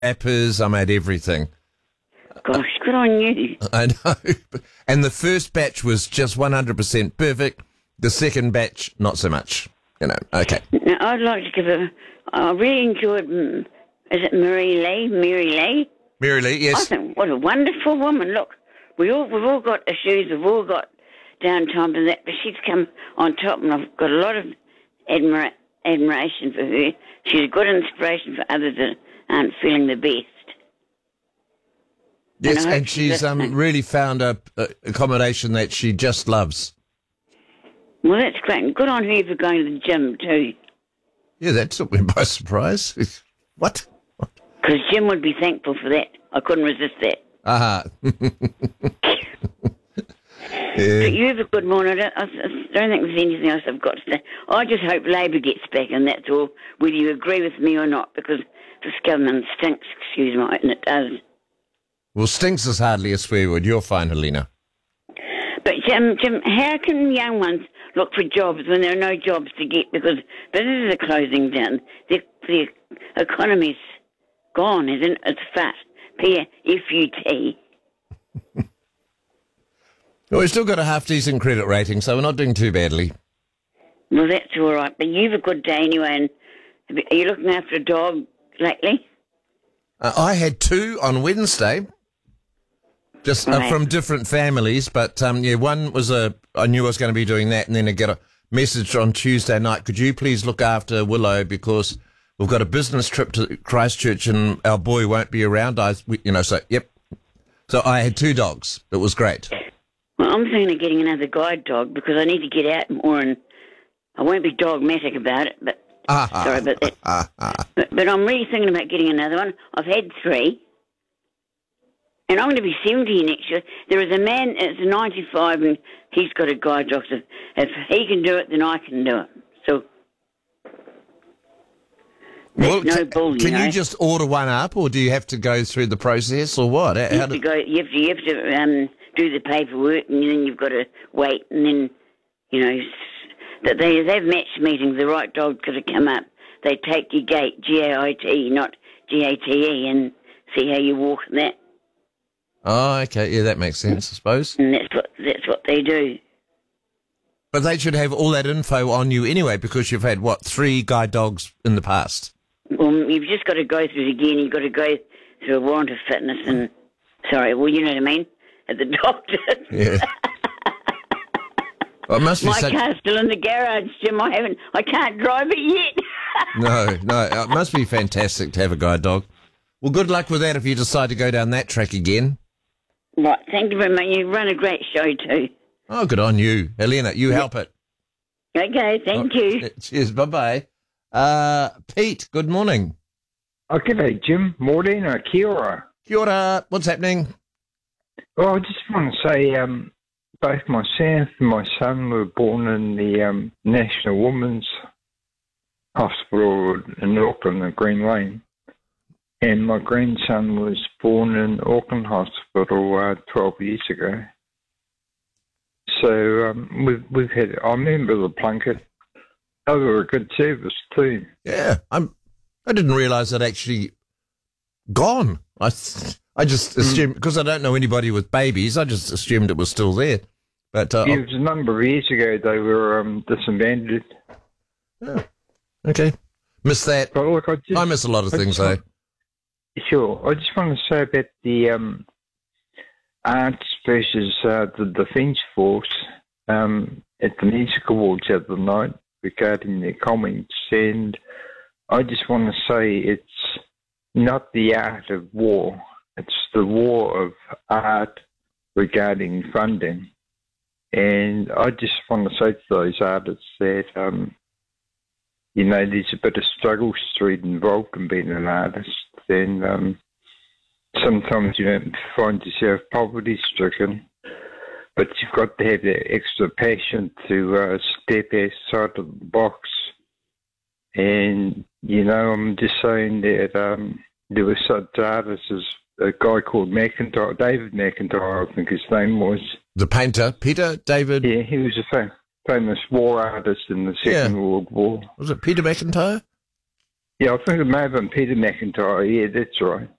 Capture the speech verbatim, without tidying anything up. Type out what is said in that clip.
wrappers. I made everything. Gosh, good on you. I know. And the first batch was just one hundred percent perfect. The second batch, not so much. You know, okay. Now, I'd like to give a... I really enjoyed... mm, Is it Marie Lee? Mary Lee? Mary Lee, I yes. think, what a wonderful woman. Look, we all, we've all got issues, we've all got downtime and that, but she's come on top, and I've got a lot of admira- admiration for her. She's a good inspiration for others that aren't feeling the best. Yes, And I hope and she's she's um, listening. really found a, a accommodation that she just loves. Well, that's great. And good on her for going to the gym, too. Yeah, that took me by surprise. What? Because Jim would be thankful for that. I couldn't resist that. Aha. But you have a good morning. I don't, I don't think there's anything else I've got to say. I just hope Labor gets back, and that's all, whether you agree with me or not, because this government stinks, excuse me, and it does. Well, stinks is hardly a swear word. You're fine, Helena. But, Jim, Jim, how can young ones look for jobs when there are no jobs to get, because businesses are closing down? The, the economy's gone, isn't it? It's fat. P F U T. Well, we've still got a half-decent credit rating, so we're not doing too badly. Well, that's all right. But you've a good day anyway. And are you looking after a dog lately? Uh, I had two on Wednesday, just uh, Right. from different families, but um, yeah, one was a, I knew I was going to be doing that, and then I get a message on Tuesday night, could you please look after Willow, because we've got a business trip to Christchurch and our boy won't be around. I, we, you know, so, yep. So I had two dogs. It was great. Well, I'm thinking of getting another guide dog because I need to get out more, and I won't be dogmatic about it, but Ah, sorry about that. ah, ah. But, but I'm really thinking about getting another one. I've had three, and I'm going to be seventy next year. There is a man that's ninety-five, and he's got a guide dog. So if he can do it, then I can do it. So Well, no ca- bull, you can know. you just order one up, or do you have to go through the process, or what? How You have do- to go. You have to. You have to um, do the paperwork, and then you've got to wait, and then you know that they they have match meetings. The right dog's got to come up. They take your gait, G A I T, not G A T E, and see how you walk and that. Oh, okay. Yeah, that makes sense, I suppose. And that's what that's what they do. But they should have all that info on you anyway, because you've had, what, three guide dogs in the past? Well, you've just got to go through it again. You've got to go through a warrant of fitness and sorry, well, you know what I mean, at the doctor. Yeah. Well, it must be My such... car's still in the garage, Jim. I haven't. I can't drive it yet. No, no, it must be fantastic to have a guide dog. Well, good luck with that if you decide to go down that track again. Right, thank you very much. You run a great show too. Oh, good on you. Helena, you help it. Okay, thank Oh, you. Cheers, bye-bye. Uh, Pete, good morning. Oh, g'day, Jim. Morning, uh, kia ora. Kia ora, what's happening? Well, I just want to say um, both myself and my son were born in the um, National Women's Hospital in Auckland, at Green Lane. And my grandson was born in Auckland Hospital uh, twelve years ago. So um, we've, we've had, I remember the Plunket. They were a good service too. Yeah, I'm. I didn't realise it actually gone. I, th- I just assumed, because I don't know anybody with babies, I just assumed it was still there. But uh, Yeah, it was a number of years ago they were um, disbanded. oh, okay, miss that. But look, I just, I miss a lot of I things just though. want- Sure. I just want to say about the um, arts versus uh, the Defence Force um, at the Music Awards the other night regarding their comments. And I just want to say it's not the art of war. It's the war of art regarding funding. And I just want to say to those artists that, um, you know, there's a bit of struggle street involved in being an artist. And um, sometimes you don't find yourself poverty-stricken, but you've got to have that extra passion to uh, step outside of the box. And, you know, I'm just saying that um, there were such artists as a guy called McIntyre, David McIntyre, I think his name was. The painter, Peter David. Yeah, he was a fam- famous war artist in the Second Yeah. World War. Was it Peter McIntyre? Yeah, I think it may have been Peter McIntyre. Yeah, that's right.